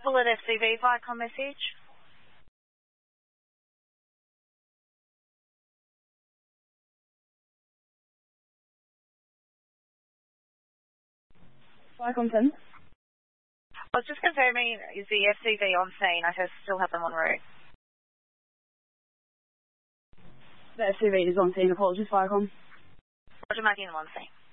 Bullet FCV Viacom message. Viacom 10. I was just confirming, is the FCV on scene? I still have them en route. The FCV is on scene. Apologies, Viacom. Roger, marking them on scene.